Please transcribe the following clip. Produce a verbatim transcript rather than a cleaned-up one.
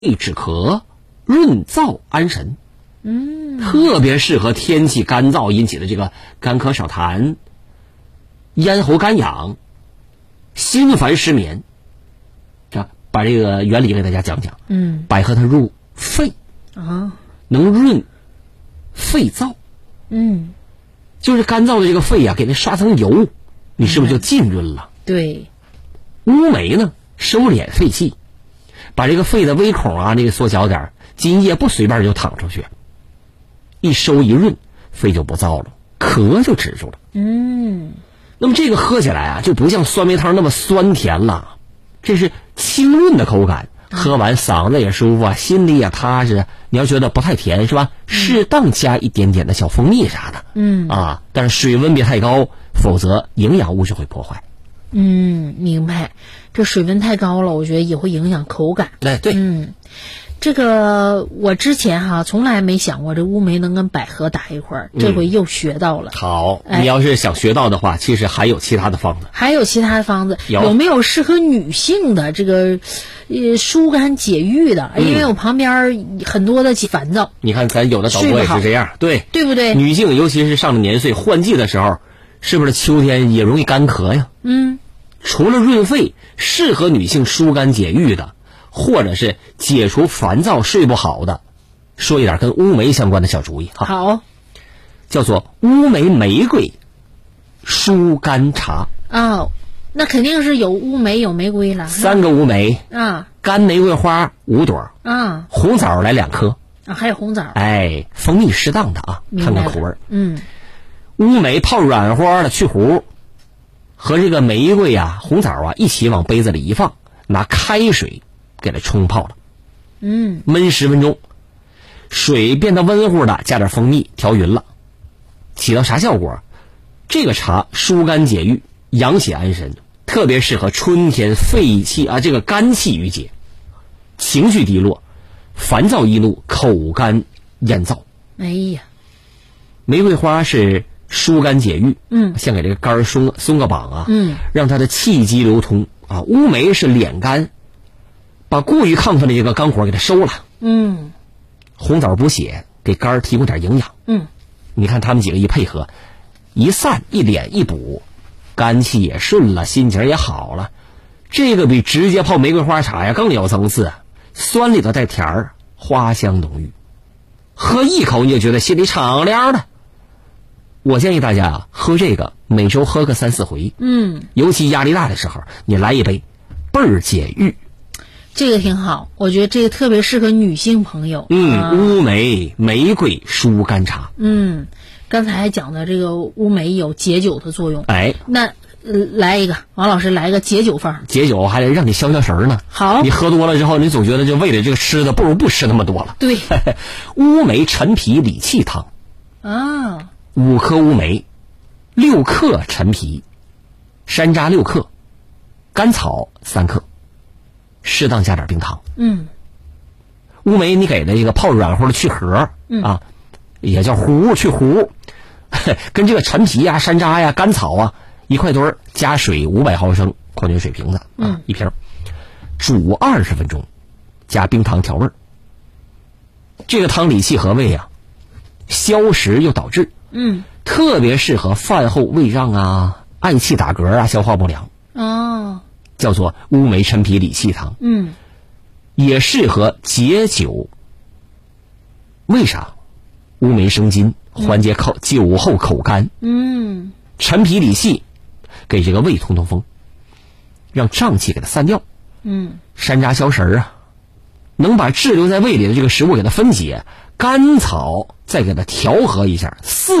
止咳、润燥安神。 嗯， 特别适合天气干燥引起的这个干咳少痰、咽喉干痒、心烦失眠。这把这个原理给大家讲讲。 嗯， 百合它入肺啊， 能润肺燥。 嗯， 就是干燥的这个肺啊，给它刷层油，你是不是就浸润了？ 对。 乌梅呢，收敛肺气，把这个肺的微孔啊，那个缩小点，津液不随便就淌出去，一收一润，肺就不燥了，咳就止住了。 嗯， 那么这个喝起来啊，就不像酸梅汤那么酸甜了，这是清润的口感，喝完嗓子也舒服啊，心里也踏实。你要觉得不太甜是吧？适当加一点点的小蜂蜜啥的。 嗯啊，但是水温别太高，否则营养物质会破坏。 嗯，明白。这水温太高了，我觉得也会影响口感。 哎，对。 嗯，这个我之前哈从来没想过这乌梅能跟百合打一块儿，这回又学到了。 嗯、好、 哎， 你要是想学到的话，其实还有其他的方子。 还有其他的方子， 有有没有适合女性的这个呃疏肝解郁的？ 嗯、 因为我旁边很多的烦躁。 你看咱有的导播也是这样，对对不对？ 女性尤其是上了年岁换季的时候，是不是秋天也容易干咳呀？ 嗯。 除了润肺，适合女性疏肝解郁的，或者是解除烦躁睡不好的，说一点跟乌梅相关的小主意哈。 好， 叫做乌梅玫瑰疏肝茶。 哦，那肯定是有乌梅有玫瑰了。 三个乌梅啊， 干玫瑰花五朵啊， 红枣来两颗啊，还有红枣。 哎，蜂蜜适当的啊，看看口味。 嗯， 乌梅泡软花的去核。和这个玫瑰啊、红枣啊一起往杯子里一放，拿开水给它冲泡了。 嗯， 焖十分钟，水变得温乎的，加点蜂蜜调匀了，起到啥效果？这个茶疏肝解郁、养血安神，特别适合春天肺气啊这个肝气郁结、情绪低落、烦躁易怒、口干咽燥。 哎呀， 玫瑰花是疏肝解郁， 嗯， 先给这个肝松松个绑啊， 嗯， 让它的气机流通啊。乌梅是敛肝，把过于亢奋的这个肝火给它收了， 嗯， 红枣补血，给肝提供点营养， 嗯， 你看他们几个一配合，一散一敛一补，肝气也顺了，心情也好了，这个比直接泡玫瑰花茶呀更有层次，酸里头带甜儿，花香浓郁，喝一口你就觉得心里敞亮的。我建议大家啊，喝这个每周喝个三四回， 嗯， 尤其压力大的时候，你来一杯，倍儿解郁。 这个挺好，我觉得这个特别适合女性朋友。 嗯， 啊、 乌梅玫瑰疏肝茶。 嗯，刚才还讲的这个乌梅有解酒的作用。 哎， 那、呃、来一个，王老师来一个解酒方。 解酒还得让你消消食呢。 好， 你喝多了之后，你总觉得就为了这个吃的，不如不吃那么多了。 对， 乌梅陈皮理气汤。 啊。 五颗乌梅，六克陈皮，山楂六克，甘草三克，适当加点冰糖。 嗯， 乌梅你给的这个泡软乎的去核、 嗯、 啊，也叫糊去糊，跟这个陈皮呀、山楂呀、甘草啊一块堆儿，加水五百毫升，矿泉水瓶子啊、 嗯、 一瓶，煮二十分钟，加冰糖调味儿。这个汤理气和胃啊，消食又导滞。 嗯， 特别适合饭后胃胀啊、嗳气打嗝啊、消化不良。 哦， 叫做乌梅陈皮理气汤。 嗯， 也适合解酒。为啥？乌梅生津，缓解口、嗯、酒后口干。 嗯， 陈皮理气，给这个胃通通风，让胀气给它散掉。 嗯， 山楂消食啊，能把滞留在胃里的这个食物给它分解。甘草再给它调和一下，四